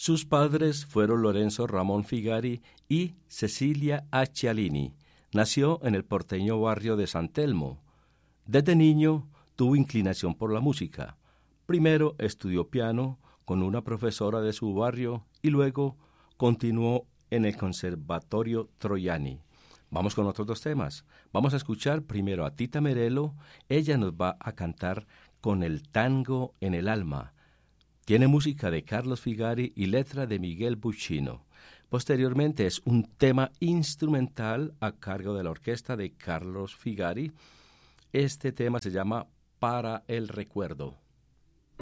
Sus padres fueron Lorenzo Ramón Figari y Cecilia Accialini. Nació en el porteño barrio de San Telmo. Desde niño tuvo inclinación por la música. Primero estudió piano con una profesora de su barrio y luego continuó en el Conservatorio Troiani. Vamos con otros dos temas. Vamos a escuchar primero a Tita Merello. Ella nos va a cantar Con el tango en el alma. Tiene música de Carlos Figari y letra de Miguel Buccino. Posteriormente es un tema instrumental a cargo de la orquesta de Carlos Figari. Este tema se llama Para el Recuerdo.